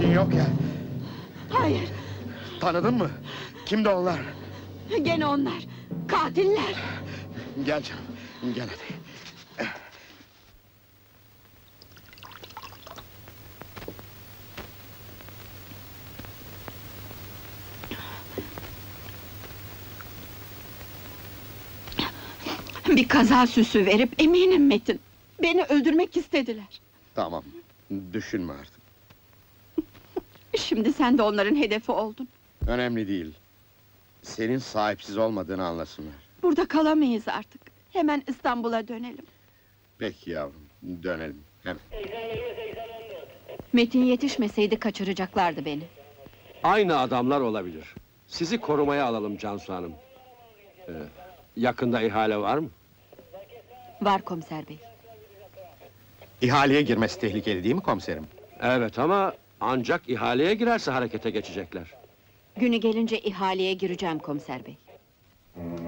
şeyin yok ya. Hayır, Tanıdın mı? Kimdi onlar? gene onlar. Katiller. Gel canım, gel hadi. Bir kaza süsü verip eminim Metin. Beni öldürmek istediler. Tamam, düşünme artık. Şimdi sen de onların hedefi oldun. Önemli değil. Senin sahipsiz olmadığını anlasınlar. Burada kalamayız artık. Hemen İstanbul'a dönelim. Peki yavrum, dönelim, hemen. Metin yetişmeseydi kaçıracaklardı beni. Aynı adamlar olabilir. Sizi korumaya alalım Cansu Hanım. Yakında ihale var mı? Var komiser bey. İhaleye girmesi tehlikeli değil mi komiserim? Evet ama ancak ihaleye girerse harekete geçecekler. Günü gelince ihaleye gireceğim komiser bey.